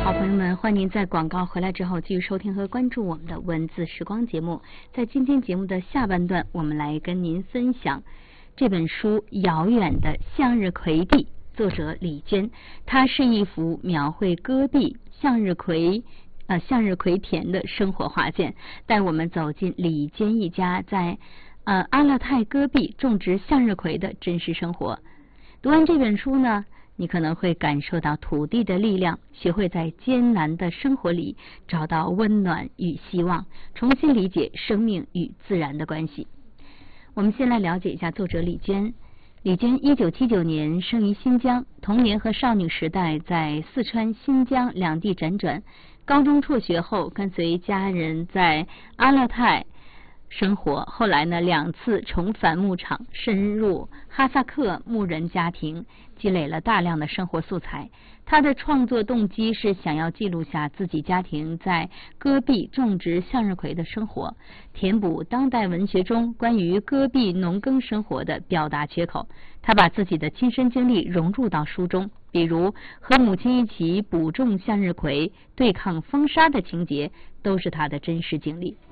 好朋友们，欢迎您在广告回来之后继续收听和关注我们的文字时光节目。在今天节目的下半段，我们来跟您分享这本书《遥远的向日葵地》，作者李娟。它是一幅描绘戈壁向日葵田的生活画卷，带我们走进李娟一家在阿勒泰戈壁种植向日葵的真实生活。读完这本书呢，你可能会感受到土地的力量，学会在艰难的生活里找到温暖与希望，重新理解生命与自然的关系。我们先来了解一下作者李娟。李娟1979年生于新疆，童年和少女时代在四川、新疆两地辗转。高中辍学后，跟随家人在阿勒泰生活，后来呢2次重返牧场，深入哈萨克牧人家庭，积累了大量的生活素材。他的创作动机是想要记录下自己家庭在戈壁种植向日葵的生活，填补当代文学中关于戈壁农耕生活的表达缺口。他把自己的亲身经历融入到书中，比如和母亲一起补种向日葵、对抗风沙的情节，都是他的真实经历。